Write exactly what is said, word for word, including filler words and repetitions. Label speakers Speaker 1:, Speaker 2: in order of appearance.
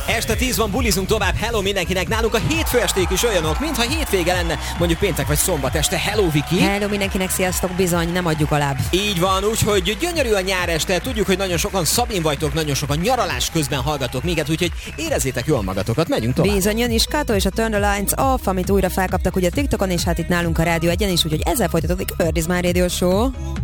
Speaker 1: Este tíz van, bulizunk tovább, hello mindenkinek. Nálunk a hétfő esték is olyanok, mintha hétvége lenne, mondjuk péntek vagy szombat este. Hello Viki!
Speaker 2: Hello mindenkinek, sziasztok, bizony, nem adjuk alább.
Speaker 1: Így van, úgyhogy gyönyörű a nyár este, tudjuk, hogy nagyon sokan Szabin vagytok, nagyon sokan nyaralás közben hallgatok minket, úgyhogy érezzétek jól magatokat, megyünk tovább.
Speaker 2: Bizony, jön is Kato és a Turn the Lights Off, amit újra felkaptak ugye TikTokon, és hát itt nálunk a Rádió Egyen is, úgyhogy ezzel folytatódik a Bird is My Radio Show.